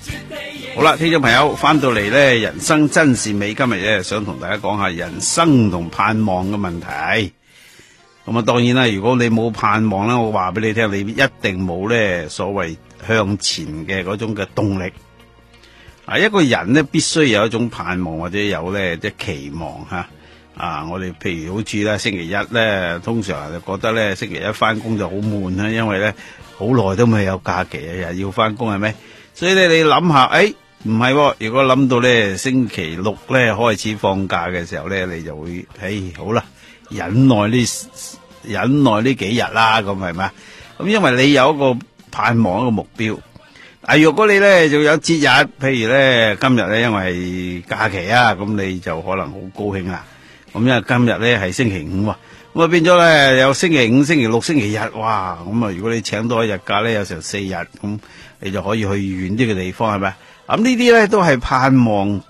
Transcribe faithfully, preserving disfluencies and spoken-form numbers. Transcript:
好啦，聽眾朋友翻到嚟呢，人生真善美，今日咧想同大家講下人生同盼望嘅問題。咁啊，當然啦，如果你冇盼望啦，我話俾你聽，你一定冇呢所謂向前嘅嗰種嘅動力。啊，一個人呢必須有一種盼望或者有呢即係期望吓。啊，我哋譬如好似咧星期一咧，通常就覺得咧星期一翻工就好悶啦，因為咧好耐都未有假期啊，又要翻工係咪？所以咧你諗下，誒唔係，如果諗到咧星期六咧開始放假嘅時候咧，你就會誒好啦，忍耐呢忍耐呢幾日啦，咁係咪？咁因為你有一個盼望一個目標。啊，如果你咧就有節日，譬如咧今日咧因為假期啊，咁你就可能好高興啦。咁因為今日咧係星期五，咁啊變咗咧有星期五、星期六、星期日，哇！咁啊如果你請多一日假咧，有成四日，咁你就可以去遠啲嘅地方，係咪？咁呢啲咧都係盼望。